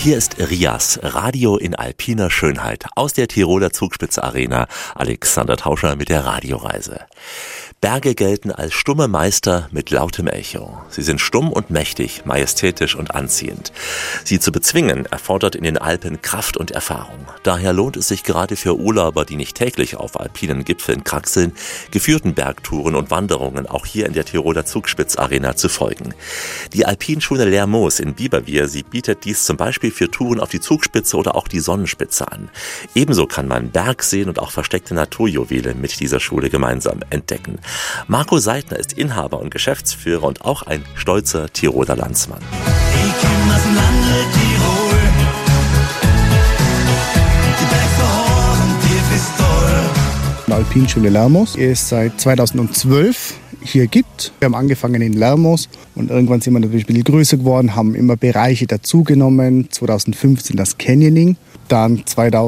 Hier ist Rias, Radio in alpiner Schönheit aus der Tiroler Zugspitze Arena. Alexander Tauscher mit der Radioreise. Berge gelten als stumme Meister mit lautem Echo. Sie sind stumm und mächtig, majestätisch und anziehend. Sie zu bezwingen erfordert in den Alpen Kraft und Erfahrung. Daher lohnt es sich gerade für Urlauber, die nicht täglich auf alpinen Gipfeln kraxeln, geführten Bergtouren und Wanderungen auch hier in der Tiroler Zugspitz-Arena zu folgen. Die Alpinschule Lermoos in Bieberwier, sie bietet dies zum Beispiel für Touren auf die Zugspitze oder auch die Sonnenspitze an. Ebenso kann man Bergseen und auch versteckte Naturjuwele mit dieser Schule gemeinsam entdecken. Marco Seidner ist Inhaber und Geschäftsführer und auch ein stolzer Tiroler Landsmann. Ich komm aus dem Lande Tirol. Die Bergverhoren, die ist toll. Die Alpinschule Lermoos ist seit 2012 hier gibt. Wir haben angefangen in Lermoos und irgendwann sind wir natürlich ein bisschen größer geworden, haben immer Bereiche dazugenommen. 2015 das Canyoning. Dann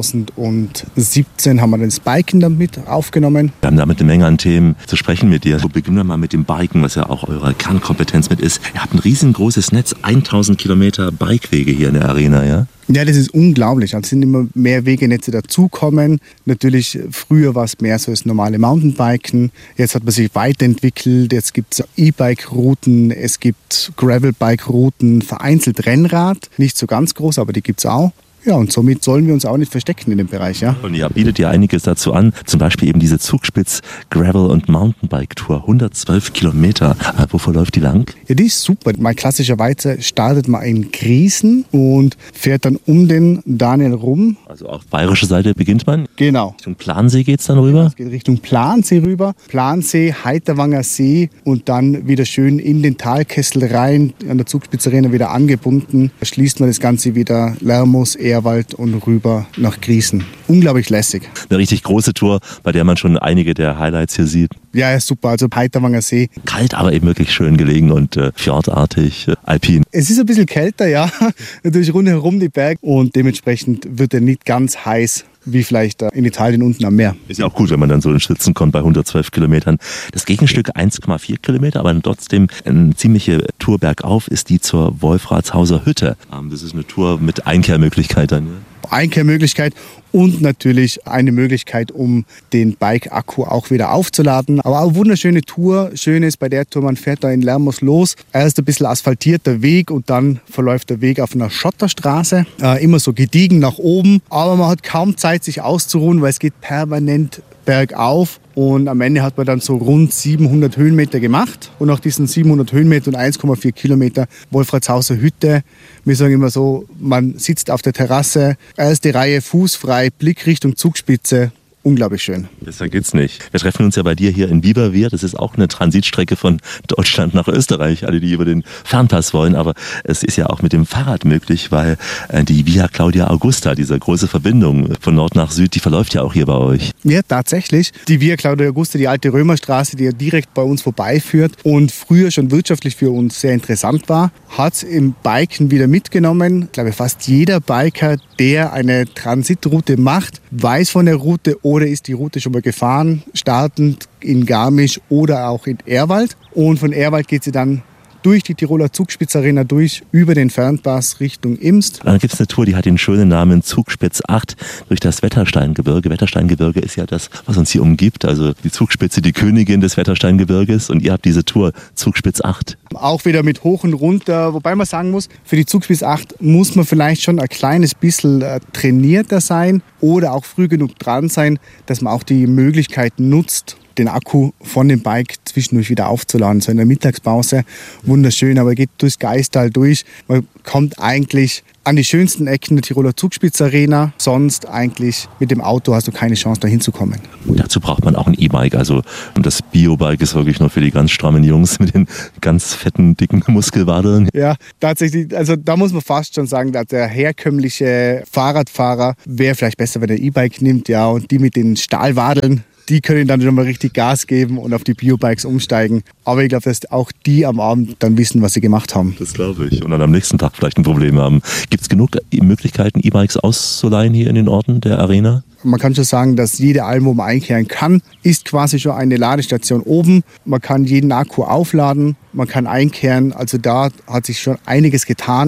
2017 haben wir das Biken damit aufgenommen. Wir haben damit eine Menge an Themen zu sprechen mit dir. Beginnen wir mal mit dem Biken, was ja auch eure Kernkompetenz mit ist. Ihr habt ein riesengroßes Netz, 1000 Kilometer Bikewege hier in der Arena, ja? Ja, das ist unglaublich. Also es sind immer mehr Wegenetze dazukommen. Natürlich, früher war es mehr so das normale Mountainbiken. Jetzt hat man sich weiterentwickelt. Jetzt gibt es E-Bike-Routen, es gibt Gravel-Bike-Routen, vereinzelt Rennrad. Nicht so ganz groß, aber die gibt es auch. Ja, und somit sollen wir uns auch nicht verstecken in dem Bereich, ja. Und ihr bietet ja einiges dazu an, zum Beispiel eben diese Zugspitz-Gravel- und Mountainbike-Tour, 112 Kilometer. Wo verläuft die lang? Ja, die ist super. Mal klassischerweise startet man in Griesen und fährt dann um den Daniel rum. Also auf bayerische Seite beginnt man? Genau. Richtung Plansee geht's dann rüber? Es geht Richtung Plansee rüber. Plansee, Heiterwanger See und dann wieder schön in den Talkessel rein, an der Zugspitzarena wieder angebunden. Da schließt man das Ganze wieder Lermoos, Ehrwald und rüber nach Griesen. Unglaublich lässig. Eine richtig große Tour, bei der man schon einige der Highlights hier sieht. Ja, super. Also Heiterwanger See. Kalt, aber eben wirklich schön gelegen und fjordartig, alpin. Es ist ein bisschen kälter, ja. Natürlich rundherum die Berge und dementsprechend wird er nicht ganz heiß wie vielleicht in Italien unten am Meer. Ist ja auch gut, wenn man dann so ins Schwitzen kommt bei 112 Kilometern. Das Gegenstück 1,4 Kilometer, aber trotzdem eine ziemliche Tour bergauf ist die zur Wolfratshauser Hütte. Das ist eine Tour mit Einkehrmöglichkeit dann. Ja? Einkehrmöglichkeit und natürlich eine Möglichkeit, um den Bike-Akku auch wieder aufzuladen. Aber auch eine wunderschöne Tour. Schön ist bei der Tour, man fährt da in Lermoos los. Erst ein bisschen asphaltierter Weg und dann verläuft der Weg auf einer Schotterstraße. Immer so gediegen nach oben. Aber man hat kaum Zeit, sich auszuruhen, weil es geht permanent bergauf. Und am Ende hat man dann so rund 700 Höhenmeter gemacht. Und nach diesen 700 Höhenmeter und 1,4 Kilometer Wolfratshauser Hütte, wir sagen immer so, man sitzt auf der Terrasse, erste Reihe fußfrei, Blick Richtung Zugspitze. Unglaublich schön. Besser geht's nicht. Wir treffen uns ja bei dir hier in Bieberwier. Das ist auch eine Transitstrecke von Deutschland nach Österreich. Alle, die über den Fernpass wollen. Aber es ist ja auch mit dem Fahrrad möglich, weil die Via Claudia Augusta, diese große Verbindung von Nord nach Süd, die verläuft ja auch hier bei euch. Ja, tatsächlich. Die Via Claudia Augusta, die alte Römerstraße, die ja direkt bei uns vorbeiführt und früher schon wirtschaftlich für uns sehr interessant war, hat es im Biken wieder mitgenommen. Ich glaube, fast jeder Biker, der eine Transitroute macht, weiß von der Route oder ist die Route schon mal gefahren, startend in Garmisch oder auch in Ehrwald. Und von Ehrwald geht sie dann durch die Tiroler Zugspitzarena durch, über den Fernpass Richtung Imst. Dann gibt es eine Tour, die hat den schönen Namen Zugspitz 8 durch das Wettersteingebirge. Wettersteingebirge ist ja das, was uns hier umgibt. Also die Zugspitze, die Königin des Wettersteingebirges. Und ihr habt diese Tour Zugspitz 8. Auch wieder mit hoch und runter. Wobei man sagen muss, für die Zugspitz 8 muss man vielleicht schon ein kleines bisschen trainierter sein oder auch früh genug dran sein, dass man auch die Möglichkeit nutzt, den Akku von dem Bike zwischendurch wieder aufzuladen. So in der Mittagspause, wunderschön, aber geht durchs Gaistal durch. Man kommt eigentlich an die schönsten Ecken der Tiroler Zugspitzarena. Sonst eigentlich mit dem Auto hast du keine Chance, da hinzukommen. Dazu braucht man auch ein E-Bike. Also das Bio-Bike ist wirklich nur für die ganz strammen Jungs mit den ganz fetten, dicken Muskelwadern. Ja, tatsächlich. Also da muss man fast schon sagen, dass der herkömmliche Fahrradfahrer wäre vielleicht besser, wenn er E-Bike nimmt. Ja, und die mit den Stahlwadeln, die können dann schon mal richtig Gas geben und auf die Biobikes umsteigen. Aber ich glaube, dass auch die am Abend dann wissen, was sie gemacht haben. Das glaube ich. Und dann am nächsten Tag vielleicht ein Problem haben. Gibt es genug Möglichkeiten, E-Bikes auszuleihen hier in den Orten der Arena? Man kann schon sagen, dass jede Alm, wo man einkehren kann, ist quasi schon eine Ladestation oben. Man kann jeden Akku aufladen, man kann einkehren. Also da hat sich schon einiges getan.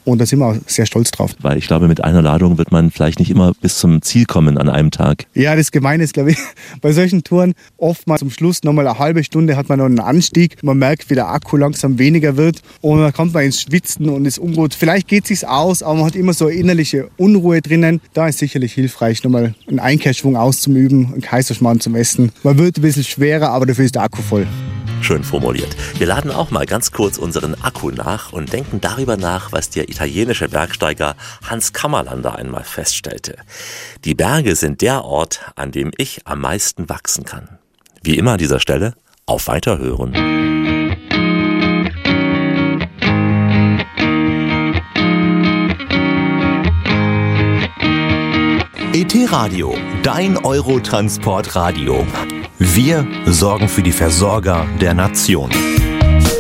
und da sind wir auch sehr stolz drauf. Weil ich glaube, mit einer Ladung wird man vielleicht nicht immer bis zum Ziel kommen an einem Tag. Ja, das Gemeine ist, glaube ich, bei solchen Touren oftmals zum Schluss nochmal eine halbe Stunde hat man noch einen Anstieg. Man merkt, wie der Akku langsam weniger wird und dann kommt man ins Schwitzen und ist ungut. Vielleicht geht es sich aus, aber man hat immer so innerliche Unruhe drinnen. Da ist sicherlich hilfreich, nochmal einen Einkehrschwung auszuüben, einen Kaiserschmarrn zum Essen. Man wird ein bisschen schwerer, aber dafür ist der Akku voll. Schön formuliert. Wir laden auch mal ganz kurz unseren Akku nach und denken darüber nach, was der italienische Bergsteiger Hans Kammerlander einmal feststellte. Die Berge sind der Ort, an dem ich am meisten wachsen kann. Wie immer an dieser Stelle, auf Weiterhören. ET Radio, dein Eurotransportradio. Wir sorgen für die Versorger der Nation.